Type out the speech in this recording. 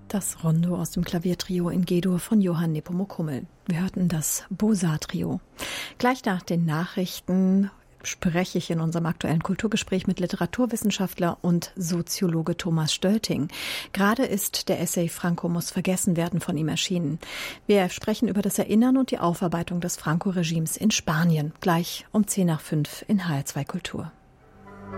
Das Rondo aus dem Klaviertrio in G-Dur von Johann Nepomuk Hummel. Wir hörten das Beaux-Arts-Trio. Gleich nach den Nachrichten spreche ich in unserem aktuellen Kulturgespräch mit Literaturwissenschaftler und Soziologe Thomas Stölting. Gerade ist der Essay Franco muss vergessen werden von ihm erschienen. Wir sprechen über das Erinnern und die Aufarbeitung des Franco-Regimes in Spanien. Gleich um 10 nach 5 in HR2 Kultur.